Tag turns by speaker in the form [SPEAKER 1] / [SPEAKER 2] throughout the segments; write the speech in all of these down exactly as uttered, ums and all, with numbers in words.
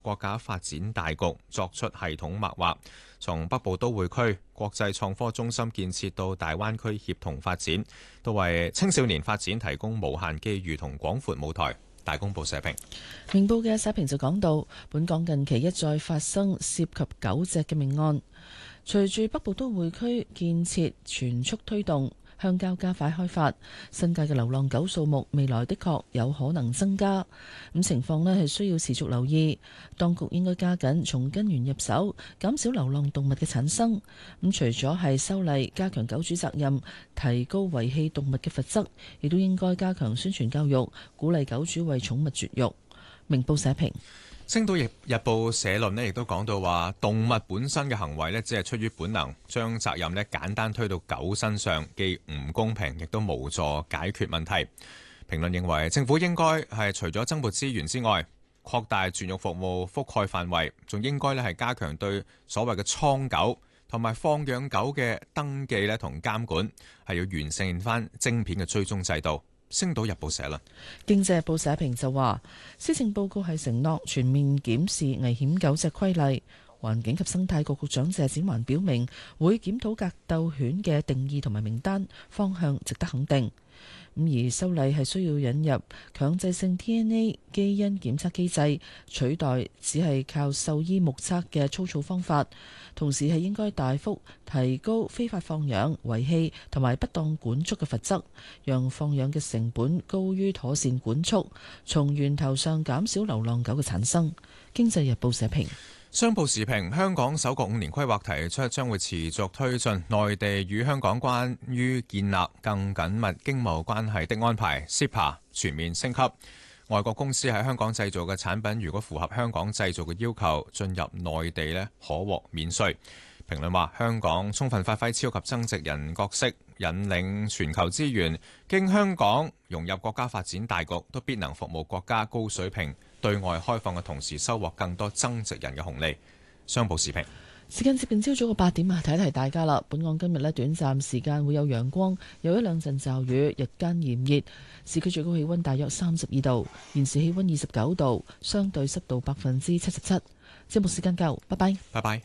[SPEAKER 1] 國家發展大局作出系統擘劃，從北部都會區、國際創科中心建設到大灣區協同發展，都為青少年發展提供無限機遇同廣闊舞台。大公報社評。
[SPEAKER 2] 明報嘅社評就講到，本港近期一再發生涉及狗隻嘅命案，隨住北部都會區建設全速推動，鄉郊加快開發，新界嘅流浪狗數目未來的確有可能增加。咁情況呢係需要持續留意，當局應該加緊從根源入手，減少流浪動物嘅產生。咁除咗係修例加強狗主責任，提高遺棄動物嘅罰則，亦都應該加強宣傳教育，鼓勵狗主為寵物絕育。明報社評。
[SPEAKER 1] 星島日報社論呢亦都講到話，動物本身嘅行為呢只係出於本能，將責任呢簡單推到狗身上，既唔公平，亦都無助解決問題。評論認為，政府應該係除咗增撥資源之外，擴大絕育服務覆蓋範圍，仲應該呢係加強對所謂嘅倉狗同埋放養狗嘅登記呢同監管，係要完善翻晶片嘅追蹤制度。星島日報社論。
[SPEAKER 2] 經濟日報社評就話，施政報告係承諾全面檢視危險狗隻規例。環境及生態局局長謝展寰表明，會檢討格鬥犬嘅定義同埋名單，方向值得肯定。咁而修例係需要引入強制性 D N A 基因檢測機制，取代只係靠獸醫目測嘅粗糙方法。同時係應該大幅提高非法放養、遺棄同埋不當管束嘅罰則，讓放養嘅成本高於妥善管束，從源頭上減少流浪狗嘅產生。經濟日報社評。
[SPEAKER 1] 商報時評，香港首個五年規劃提出將會持續推進內地與香港關於建立更緊密經貿關係的安排 C E P A 全面升級。外國公司喺香港製造嘅產品，如果符合香港製造嘅要求，進入內地呢可獲免稅。評論話，香港充分發揮超級增值人角色，引領全球資源，經香港融入國家發展大局，都必能服務國家高水平對外開放嘅同時，收穫更多增值人嘅紅利。商報時評。
[SPEAKER 2] 時間接近朝早嘅八點啊，提一提大家啦。本港今日呢短暫時間會有陽光，有一兩陣驟雨，日間炎熱，市區最高氣溫大約三十二度，現時氣溫二十九度，相對濕度百分之七十七。節目時間夠，拜拜。
[SPEAKER 1] 拜拜。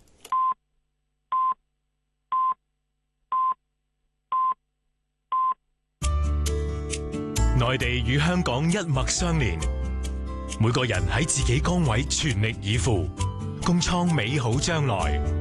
[SPEAKER 3] 內地與香港一脈相連，每個人喺自己崗位全力以赴，共創美好將來。